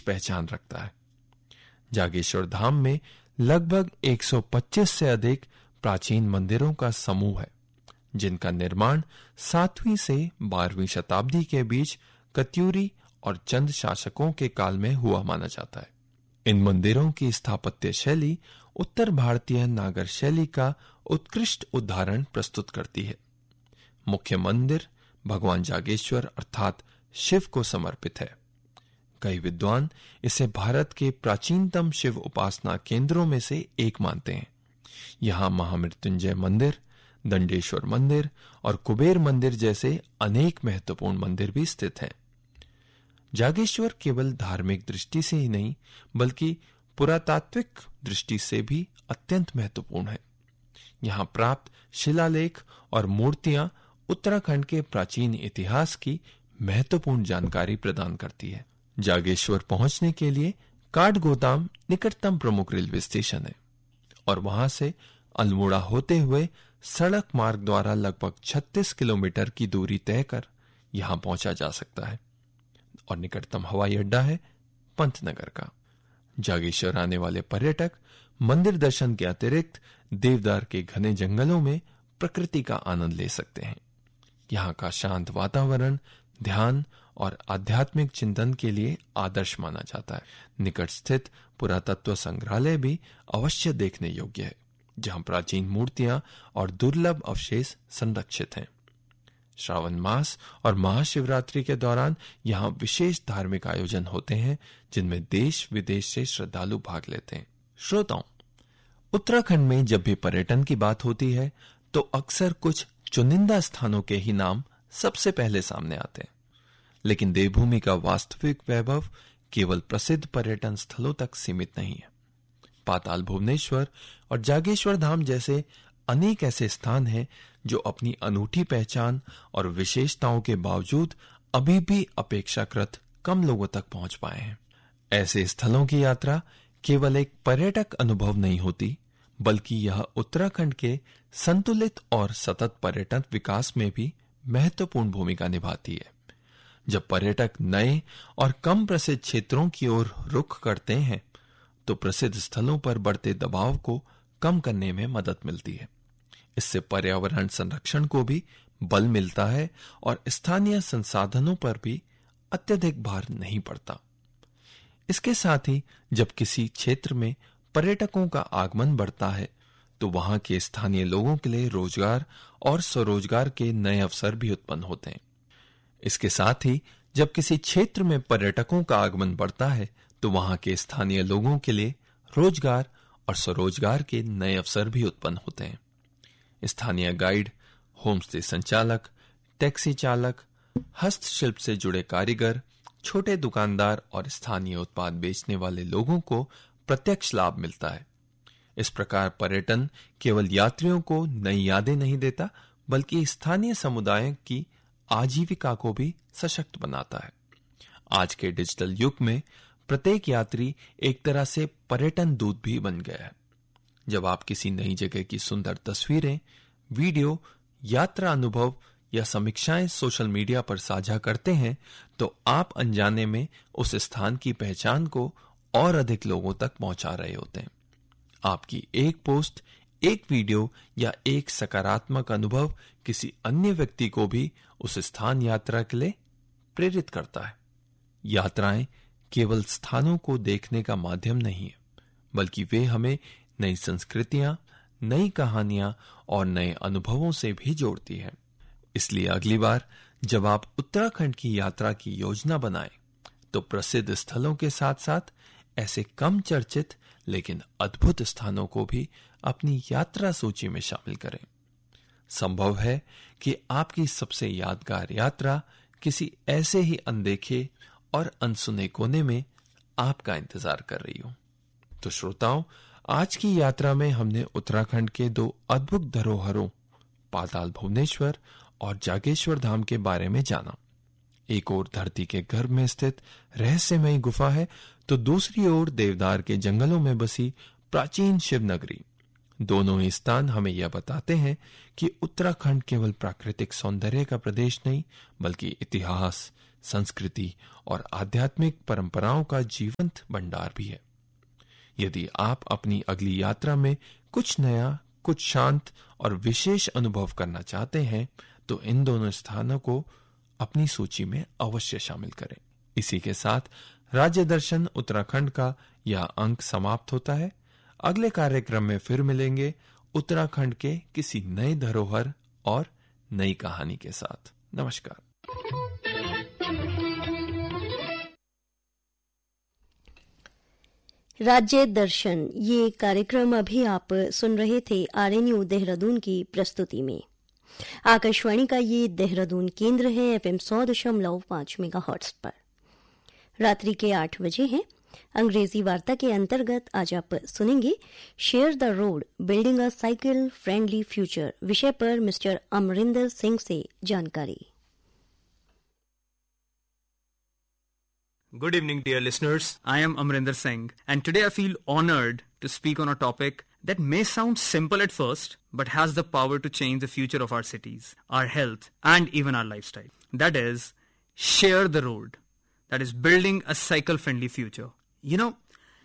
पहचान रखता है। जागेश्वर धाम में लगभग 125 से अधिक प्राचीन मंदिरों का समूह है, जिनका निर्माण 7वीं से 12वीं शताब्दी के बीच कत्यूरी और चंद शासकों के काल में हुआ माना जाता है। इन मंदिरों की स्थापत्य शैली उत्तर भारतीय नागर शैली का उत्कृष्ट उदाहरण प्रस्तुत करती है। मुख्य मंदिर भगवान जागेश्वर अर्थात शिव को समर्पित है। कई विद्वान इसे भारत के प्राचीनतम शिव उपासना केंद्रों में से एक मानते हैं। यहां महामृत्युंजय मंदिर, दंडेश्वर मंदिर और कुबेर मंदिर जैसे अनेक महत्वपूर्ण मंदिर भी स्थित हैं। जागेश्वर केवल धार्मिक दृष्टि से ही नहीं बल्कि पुरातात्विक दृष्टि से भी अत्यंत महत्वपूर्ण है। यहां प्राप्त शिलालेख और मूर्तियां उत्तराखंड के प्राचीन इतिहास की महत्वपूर्ण जानकारी प्रदान करती है। जागेश्वर पहुंचने के लिए काठगोदाम निकटतम प्रमुख रेलवे स्टेशन है और वहां से अल्मोड़ा होते हुए सड़क मार्ग द्वारा लगभग 36 किलोमीटर की दूरी तय कर यहां पहुंचा जा सकता है और निकटतम हवाई अड्डा है पंतनगर का। जागेश्वर आने वाले पर्यटक मंदिर दर्शन के अतिरिक्त देवदार के घने जंगलों में प्रकृति का आनंद ले सकते हैं। यहाँ का शांत वातावरण ध्यान और आध्यात्मिक चिंतन के लिए आदर्श माना जाता है। निकट स्थित पुरातत्व संग्रहालय भी अवश्य देखने योग्य है, जहां प्राचीन मूर्तियां और दुर्लभ अवशेष संरक्षित हैं। श्रावण मास और महाशिवरात्रि के दौरान यहां विशेष धार्मिक आयोजन होते हैं, जिनमें देश विदेश से श्रद्धालु भाग लेते हैं। श्रोताओं, उत्तराखंड में जब भी पर्यटन की बात होती है तो अक्सर कुछ चुनिंदा स्थानों के ही नाम सबसे पहले सामने आते हैं, लेकिन देवभूमि का वास्तविक वैभव केवल प्रसिद्ध पर्यटन स्थलों तक सीमित नहीं है। पाताल भुवनेश्वर और जागेश्वर धाम जैसे अनेक ऐसे स्थान हैं जो अपनी अनूठी पहचान और विशेषताओं के बावजूद अभी भी अपेक्षाकृत कम लोगों तक पहुंच पाए हैं। ऐसे स्थलों की यात्रा केवल एक पर्यटक अनुभव नहीं होती, बल्कि यह उत्तराखंड के संतुलित और सतत पर्यटन विकास में भी महत्वपूर्ण भूमिका निभाती है। जब पर्यटक नए और कम प्रसिद्ध क्षेत्रों की ओर रुख करते हैं तो प्रसिद्ध स्थलों पर बढ़ते दबाव को कम करने में मदद मिलती है। इससे पर्यावरण संरक्षण को भी बल मिलता है और स्थानीय संसाधनों पर भी अत्यधिक भार नहीं पड़ता। इसके साथ ही जब किसी क्षेत्र में पर्यटकों का आगमन बढ़ता है तो वहां के स्थानीय लोगों के लिए रोजगार और स्वरोजगार के नए अवसर भी उत्पन्न होते हैं। इसके साथ ही जब किसी क्षेत्र में पर्यटकों का आगमन बढ़ता है तो वहां के स्थानीय लोगों के लिए रोजगार और स्वरोजगार के नए अवसर भी उत्पन्न होते हैं। स्थानीय गाइड, होमस्टे संचालक, टैक्सी चालक, हस्तशिल्प से जुड़े कारीगर, छोटे दुकानदार और स्थानीय उत्पाद बेचने वाले लोगों को प्रत्यक्ष लाभ मिलता है। इस प्रकार पर्यटन केवल यात्रियों को नई यादें नहीं देता, बल्कि स्थानीय समुदायों की आजीविका को भी सशक्त बनाता है। आज के डिजिटल युग में प्रत्येक यात्री एक तरह से पर्यटन दूत भी बन गया है। जब आप किसी नई जगह की सुंदर तस्वीरें, वीडियो, यात्रा अनुभव या समीक्षाएं सोशल मीडिया पर साझा करते हैं तो आप अनजाने में उस स्थान की पहचान को और अधिक लोगों तक पहुंचा रहे होते हैं। आपकी एक पोस्ट, एक वीडियो या एक सकारात्मक अनुभव किसी अन्य व्यक्ति को भी उस स्थान यात्रा के लिए प्रेरित करता है। यात्राएं केवल स्थानों को देखने का माध्यम नहीं है, बल्कि वे हमें नई संस्कृतियां, नई कहानियां और नए अनुभवों से भी जोड़ती है। इसलिए अगली बार जब आप उत्तराखंड की यात्रा की योजना बनाएं तो प्रसिद्ध स्थलों के साथ साथ ऐसे कम चर्चित लेकिन अद्भुत स्थानों को भी अपनी यात्रा सूची में शामिल करें। संभव है कि आपकी सबसे यादगार यात्रा किसी ऐसे ही अनदेखे और अनसुने कोने में आपका इंतजार कर रही हो। तो श्रोताओं, आज की यात्रा में हमने उत्तराखंड के दो अद्भुत धरोहरों पाताल भुवनेश्वर और जागेश्वर धाम के बारे में जाना। एक ओर धरती के गर्भ में स्थित रहस्यमयी गुफा है तो दूसरी ओर देवदार के जंगलों में बसी प्राचीन शिव नगरी। दोनों ही स्थान हमें यह बताते हैं कि उत्तराखंड केवल प्राकृतिक सौंदर्य का प्रदेश नहीं, बल्कि इतिहास, संस्कृति और आध्यात्मिक परंपराओं का जीवंत भंडार भी है। यदि आप अपनी अगली यात्रा में कुछ नया, कुछ शांत और विशेष अनुभव करना चाहते हैं तो इन दोनों स्थानों को अपनी सूची में अवश्य शामिल करें। इसी के साथ राज्य दर्शन उत्तराखंड का यह अंक समाप्त होता है। अगले कार्यक्रम में फिर मिलेंगे उत्तराखंड के किसी नए धरोहर और नई कहानी के साथ। नमस्कार। राज्य दर्शन ये कार्यक्रम अभी आप सुन रहे थे आरएनयू देहरादून की प्रस्तुति में। आकाशवाणी का ये देहरादून केंद्र है FM 100.5 मेगाहर्ट्ज पर। रात्रि के 8 बजे हैं। अंग्रेजी वार्ता के अंतर्गत आज आप सुनेंगे share the road building a cycle friendly future विषय पर मिस्टर अमरिंदर सिंह से जानकारी। Good evening, dear listeners. I am Amrinder Singh, and today I feel honored to speak on a topic that may sound simple at first, but has the power to change the future of our cities, our health, and even our lifestyle. That is, share the road. That is, building a cycle-friendly future. You know,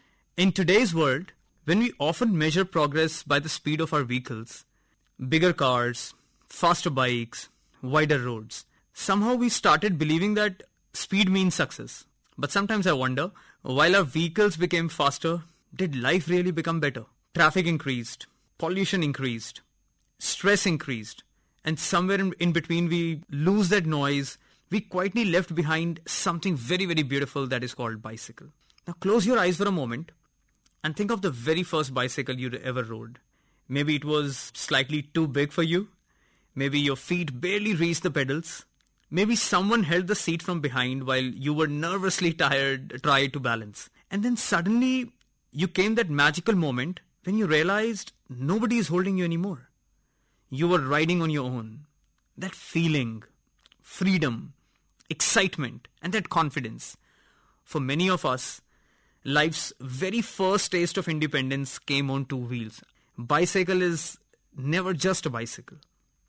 in today's world, when we often measure progress by the speed of our vehicles, bigger cars, faster bikes, wider roads, somehow we started believing that speed means success. But sometimes I wonder, while our vehicles became faster, did life really become better? Traffic increased, pollution increased, stress increased, and somewhere in between we lose that noise. We quietly left behind something very, very beautiful that is called bicycle. Now close your eyes for a moment and think of the very first bicycle you ever rode. Maybe it was slightly too big for you. Maybe your feet barely reached the pedals. Maybe someone held the seat from behind while you were nervously tried to balance. And then suddenly you came that magical moment when you realized nobody is holding you anymore. You were riding on your own. That feeling, freedom, excitement, and that confidence. For many of us, life's very first taste of independence came on two wheels. Bicycle is never just a bicycle.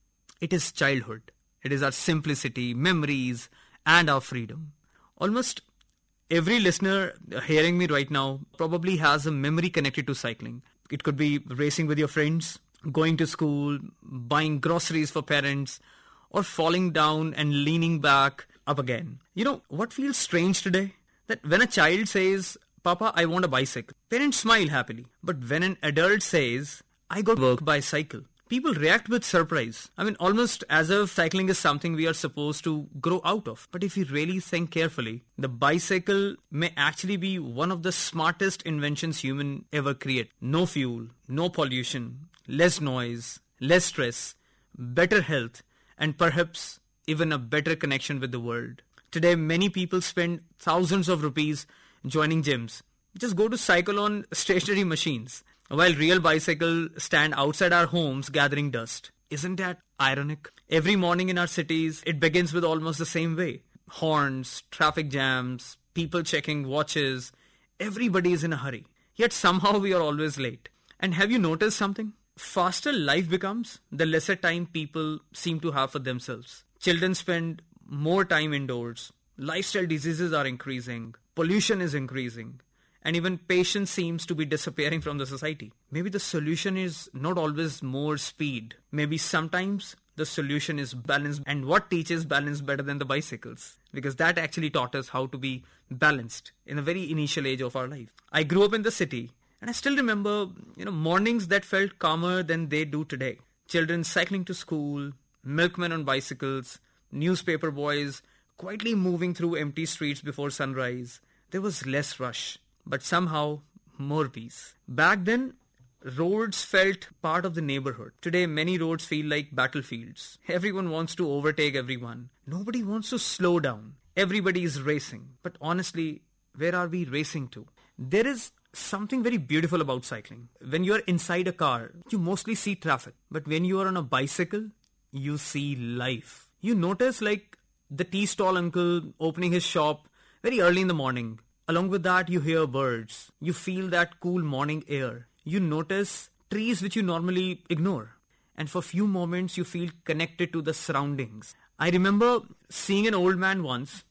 It is childhood. It is our simplicity, memories, and our freedom. Almost every listener hearing me right now probably has a memory connected to cycling. It could be racing with your friends, going to school, buying groceries for parents, or falling down and leaning back up again. You know, what feels strange today? That when a child says, "Papa, I want a bicycle," parents smile happily. But when an adult says, "I got work by cycle," people react with surprise. I mean, almost as if cycling is something we are supposed to grow out of. But if you really think carefully, the bicycle may actually be one of the smartest inventions human ever create. No fuel, no pollution, less noise, less stress, better health, and perhaps even a better connection with the world. Today, many people spend thousands of rupees joining gyms. Just go to cycle on stationary machines, while real bicycles stand outside our homes gathering dust. Isn't that ironic? Every morning in our cities, it begins with almost the same way. Horns, traffic jams, people checking watches. Everybody is in a hurry. Yet somehow we are always late. And have you noticed something? Faster life becomes, the lesser time people seem to have for themselves. Children spend more time indoors. Lifestyle diseases are increasing. Pollution is increasing. And even patience seems to be disappearing from the society. Maybe the solution is not always more speed. Maybe sometimes the solution is balance. And what teaches balance better than the bicycles? Because that actually taught us how to be balanced in a very initial age of our life. I grew up in the city, and I still remember, mornings that felt calmer than they do today. Children cycling to school, milkmen on bicycles, newspaper boys quietly moving through empty streets before sunrise. There was less rush, but somehow more peace. Back then, roads felt part of the neighborhood. Today, many roads feel like battlefields. Everyone wants to overtake everyone. Nobody wants to slow down. Everybody is racing. But honestly, where are we racing to? There is something very beautiful about cycling. When you are inside a car, you mostly see traffic. But when you are on a bicycle, you see life. You notice like the tea stall uncle opening his shop very early in the morning. Along with that, you hear birds. You feel that cool morning air. You notice trees which you normally ignore. And for a few moments, you feel connected to the surroundings. I remember seeing an old man once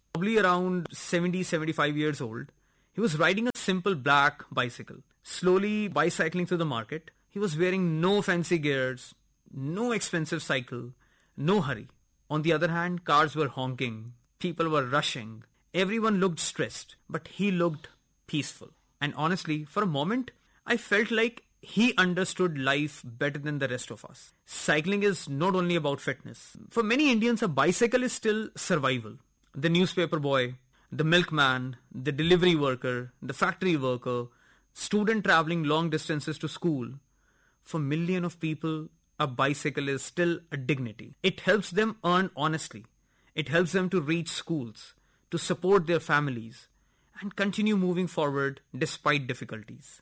probably around 70, 75 years old. He was riding a simple black bicycle, slowly bicycling through the market. He was wearing no fancy gears, no expensive cycle, no hurry. On the other hand, cars were honking, people were rushing, everyone looked stressed, but he looked peaceful. And honestly, for a moment, I felt like he understood life better than the rest of us. Cycling is not only about fitness. For many Indians, a bicycle is still survival. The newspaper boy, the milkman, the delivery worker, the factory worker, student traveling long distances to school. For millions of people, a bicycle is still a dignity. It helps them earn honestly. It helps them to reach schools, to support their families, and continue moving forward despite difficulties.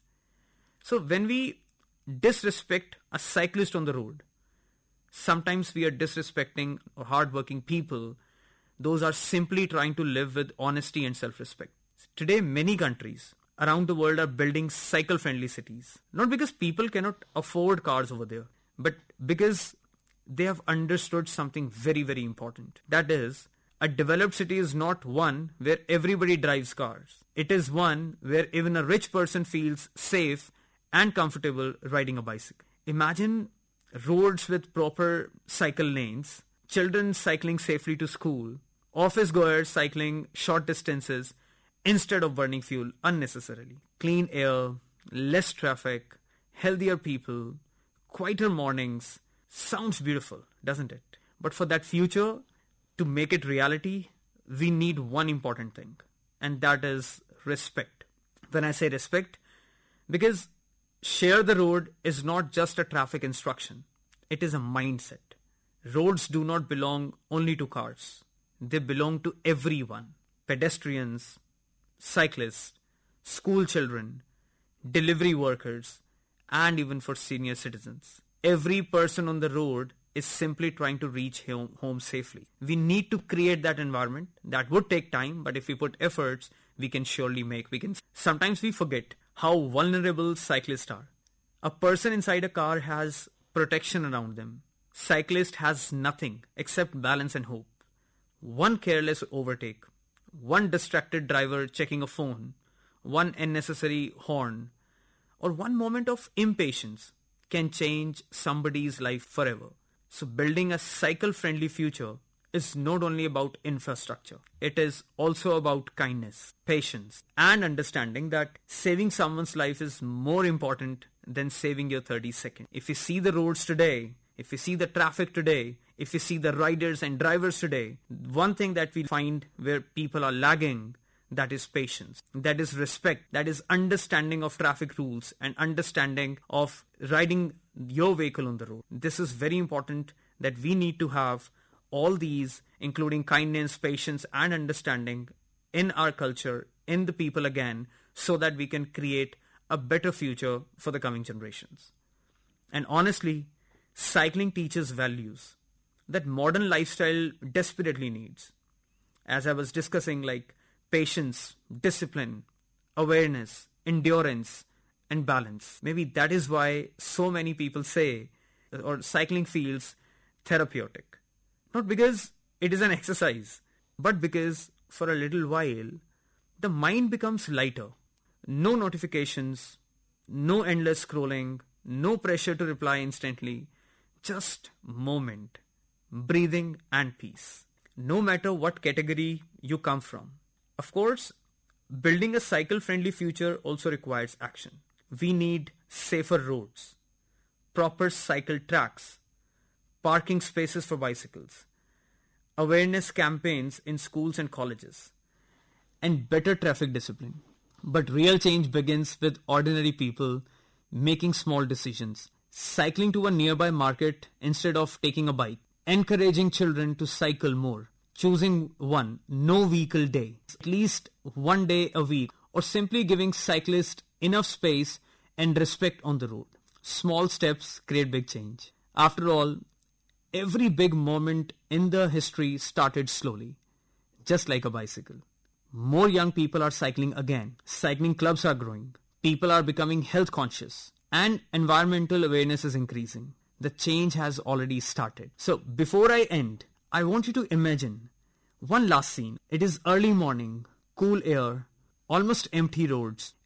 So when we disrespect a cyclist on the road, sometimes we are disrespecting hardworking people. Those are simply trying to live with honesty and self-respect. Today, many countries around the world are building cycle-friendly cities. Not because people cannot afford cars over there, but because they have understood something very, very important. That is, a developed city is not one where everybody drives cars. It is one where even a rich person feels safe and comfortable riding a bicycle. Imagine roads with proper cycle lanes, children cycling safely to school, office goers cycling short distances instead of burning fuel unnecessarily. Clean air, less traffic, healthier people, quieter mornings. Sounds beautiful, doesn't it? But for that future, to make it reality, we need one important thing, and that is respect. When I say respect, because share the road is not just a traffic instruction, it is a mindset. Roads do not belong only to cars. They belong to everyone. Pedestrians, cyclists, school children, delivery workers, and even for senior citizens. Every person on the road is simply trying to reach home safely. We need to create that environment. That would take time, but if we put efforts, we can surely make. Sometimes we forget how vulnerable cyclists are. A person inside a car has protection around them. Cyclist has nothing except balance and hope. One careless overtake, one distracted driver checking a phone, one unnecessary horn, or one moment of impatience can change somebody's life forever. So building a cycle-friendly future is not only about infrastructure. It is also about kindness, patience, and understanding that saving someone's life is more important than saving your 30 seconds. If you see the roads today, if you see the traffic today, if you see the riders and drivers today, one thing that we find where people are lagging, that is patience, that is respect, that is understanding of traffic rules and understanding of riding your vehicle on the road. This is very important, that we need to have all these, including kindness, patience, and understanding in our culture, in the people again, so that we can create a better future for the coming generations. And honestly, cycling teaches values that modern lifestyle desperately needs. As I was discussing, like patience, discipline, awareness, endurance, and balance. Maybe that is why so many people say, or cycling feels therapeutic. Not because it is an exercise, but because for a little while, the mind becomes lighter. No notifications, no endless scrolling, no pressure to reply instantly, just moment, breathing and peace. No matter what category you come from. Of course, building a cycle-friendly future also requires action. We need safer roads, proper cycle tracks, parking spaces for bicycles, awareness campaigns in schools and colleges, and better traffic discipline. But real change begins with ordinary people making small decisions, cycling to a nearby market instead of taking a bike, encouraging children to cycle more, choosing one no vehicle day, at least one day a week, or simply giving cyclists enough space and respect on the road. Small steps create big change. After all, every big moment in the history started slowly, just like a bicycle. More young people are cycling again. Cycling clubs are growing. People are becoming health conscious. And environmental awareness is increasing. The change has already started. So before I end, I want you to imagine One last scene. It is early morning, cool air, almost empty roads,